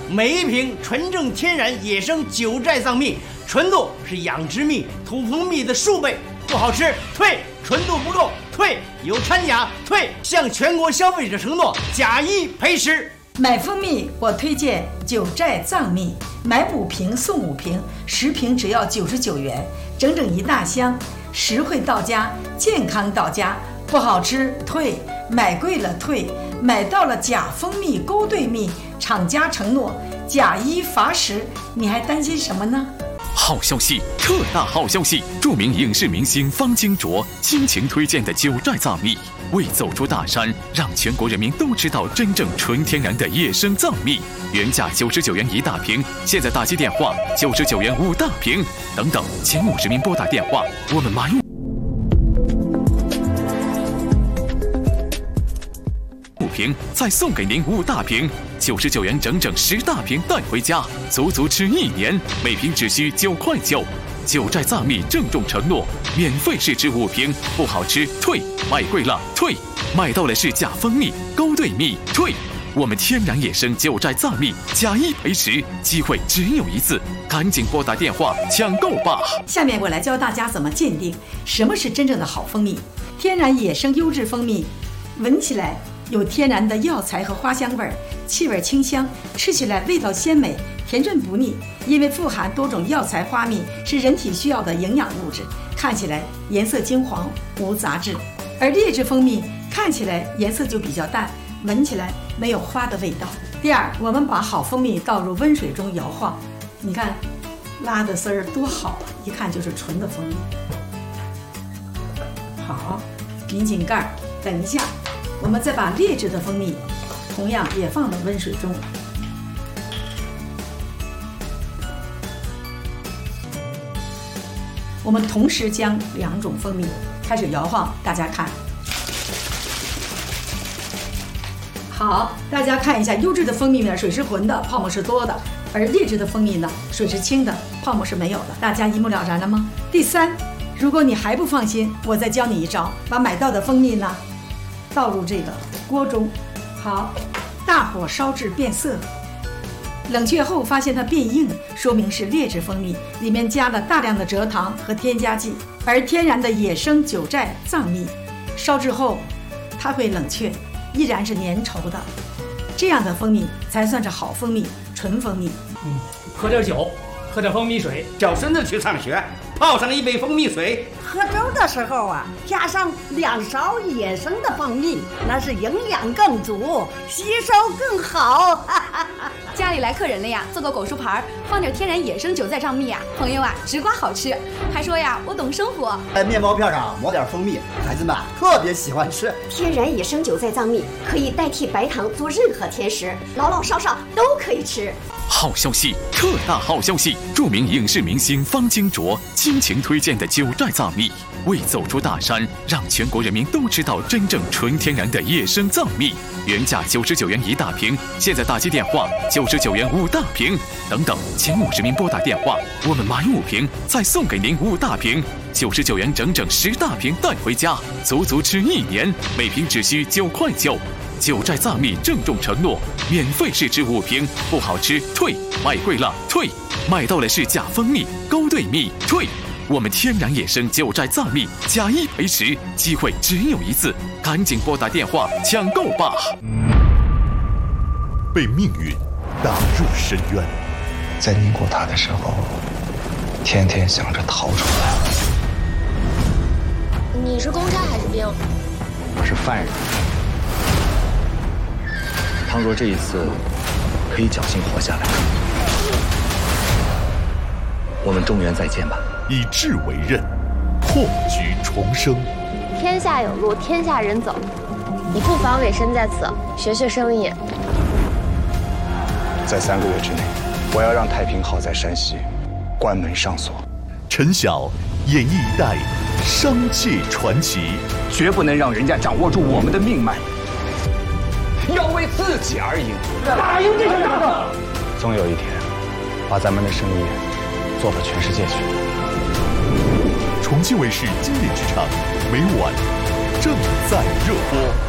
每一瓶纯正天然野生九寨藏蜜，纯度是养殖蜜、土蜂蜜的数倍，不好吃退，纯度不够退，有掺假退，向全国消费者承诺假一赔10。 买蜂蜜我推荐九寨藏蜜，买5瓶送5瓶，10瓶只要99元，整整1大箱，实惠到家，健康到家，不好吃退，买贵了退，买到了假蜂蜜、勾兑蜜，厂家承诺假一罚10，你还担心什么呢？ 好消息，特大好消息！著名影视明星方金卓倾情推荐的九寨藏蜜，为走出大山，让全国人民都知道真正纯天然的野生藏蜜。原价99元1大瓶，现在打击电话99元5大瓶，等等，前50名拨打电话，我们买5瓶，再送给您5大瓶，99元整整10大瓶带回家，足足吃1年，每瓶只需9块9。九寨藏蜜郑重承诺，免费试吃5瓶，不好吃退，买贵了退，买到了是假蜂蜜、勾兑蜜退。我们天然野生九寨藏蜜假一赔10，机会只有一次，赶紧拨打电话抢购吧！ 下面我来教大家怎么鉴定什么是真正的好蜂蜜。天然野生优质蜂蜜，闻起来有天然的药材和花香味，气味清香，吃起来味道鲜美，甜润不腻。因为富含多种药材花蜜，是人体需要的营养物质，看起来颜色金黄，无杂质。而劣质蜂蜜看起来颜色就比较淡，闻起来没有花的味道。第二，我们把好蜂蜜倒入温水中摇晃，你看拉的丝儿多好啊，一看就是纯的蜂蜜。好，拧紧盖儿，等一下我们再把劣质的蜂蜜同样也放到温水中。我们同时将2种蜂蜜开始摇晃，大家看。好，大家看一下，优质的蜂蜜呢，水是浑的，泡沫是多的；而劣质的蜂蜜呢，水是清的，泡沫是没有的。大家一目了然了吗？第三，如果你还不放心，我再教你一招，把买到的蜂蜜呢倒入这个锅中，好，大火烧至变色，冷却后发现它变硬，说明是劣质蜂蜜，里面加了大量的蔗糖和添加剂。而天然的野生九寨藏蜜，烧制后它会冷却，依然是粘稠的，这样的蜂蜜才算是好蜂蜜，纯蜂蜜。 喝点酒，喝点蜂蜜水， 叫孙子去上学，泡上一杯蜂蜜水。 喝粥的时候啊，加上2勺野生的蜂蜜，那是营养更足，吸收更好。 家里来客人了呀，做个果蔬盘，放点天然野生九寨藏蜜啊，朋友啊直刮好吃。还说呀，我懂生活。 在面包片上抹点蜂蜜，孩子们特别喜欢吃。 天然野生九寨藏蜜可以代替白糖做任何甜食，老老少少都可以吃。 好消息，特大好消息！著名影视明星方金卓倾情推荐的九寨藏蜜，为走出大山，让全国人民都知道真正纯天然的野生藏蜜。原价99元1大瓶，现在打击电话99元5大瓶，等等，前50名拨打电话，我们买5瓶，再送给您5大瓶，99元整整10大瓶带回家，足足吃1年，每瓶只需9块9。九寨藏蜜郑重承诺，免费试吃5瓶，不好吃退，买贵了退，买到了是假蜂蜜、勾兑蜜退。我们天然野生九寨藏蜜假一赔10，机会只有一次，赶紧拨打电话抢购吧！ 被命运打入深渊， 在拧过它的时候，天天想着逃出来。 你是公差还是兵？ 我是犯人。倘若这一次可以侥幸活下来，我们中原再见吧。 以智为刃，破局重生。 天下有路，天下人走，你不妨委身在此，学学生意。 在3个月之内，我要让太平好在山西关门上锁。 陈晓演绎一代商界传奇， 绝不能让人家掌握住我们的命脉。要为自己而赢，打赢这场仗斗。总有一天，把咱们的生意做到全世界去。 重庆卫视经典剧场，每晚正在热播。